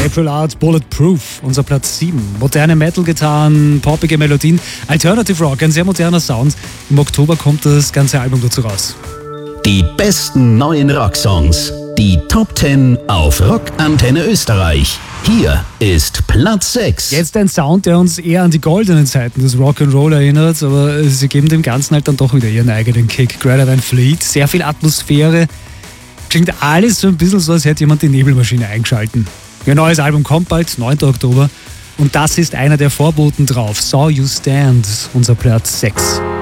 April Art, Bulletproof, unser Platz 7. Moderne Metal-Gitarren, poppige Melodien, Alternative Rock, ein sehr moderner Sound. Im Oktober kommt das ganze Album dazu raus. Die besten neuen Rocksongs. Die Top 10 auf Rockantenne Österreich. Hier ist Platz 6. Jetzt ein Sound, der uns eher an die goldenen Zeiten des Rock'n'Roll erinnert, aber sie geben dem Ganzen halt dann doch wieder ihren eigenen Kick. Greta Van Fleet, sehr viel Atmosphäre. Klingt alles so ein bisschen so, als hätte jemand die Nebelmaschine eingeschalten. Ihr neues Album kommt bald, 9. Oktober. Und das ist einer der Vorboten drauf. Saw You Stand, unser Platz 6.